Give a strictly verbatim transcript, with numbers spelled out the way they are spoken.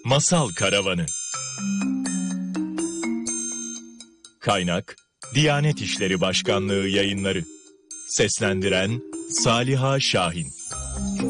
Masal Karavanı. Kaynak: Diyanet İşleri Başkanlığı Yayınları. Seslendiren: Saliha Şahin.